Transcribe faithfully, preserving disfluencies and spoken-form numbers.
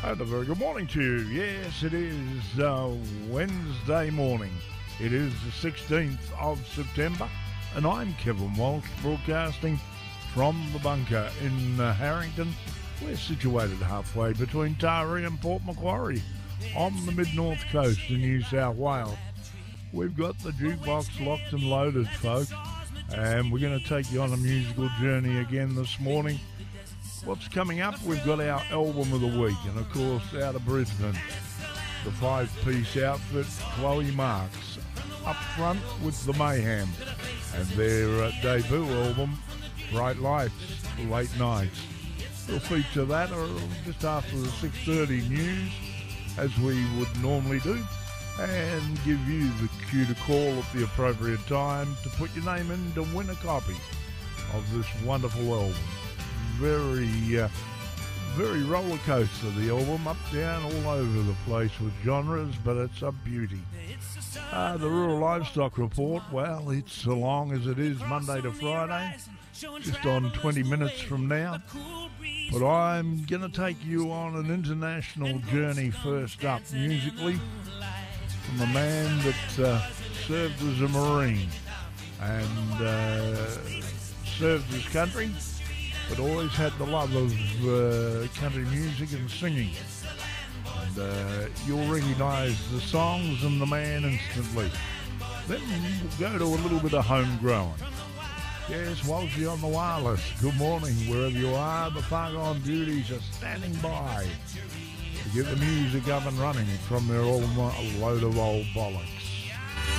And a very good morning to you. Yes, it is uh, Wednesday morning. It is the sixteenth of September, and I'm Kevin Walsh, broadcasting from the bunker in uh, Harrington. We're situated halfway between Taree and Port Macquarie on the mid-north coast of New South Wales. We've got the jukebox locked and loaded, folks, and we're going to take you on a musical journey again this morning. What's coming up? We've got our album of the week, and of course, out of Brisbane, the five-piece outfit, Chloe Marks, up front with the Mayhem, and their uh, debut album, Bright Lights, Late Nights. We'll feature that or just after the six thirty news, as we would normally do, and give you the cue to call at the appropriate time to put your name in to win a copy of this wonderful album. Very, uh, very roller coaster, the album, up, down, all over the place with genres, but it's a beauty. Uh, the Rural Livestock Report, well, it's so long as it is Monday to Friday, just on twenty minutes from now. But I'm going to take you on an international journey first up musically from a man that uh, served as a Marine and uh, served his country, but always had the love of uh, country music and singing. And uh, you'll recognise the songs and the man instantly. Then we'll go to a little bit of homegrown. Yes, Walshy on the wireless. Good morning, wherever you are. The Fargon Beauties are standing by to get the music up and running from their old load of old bollocks.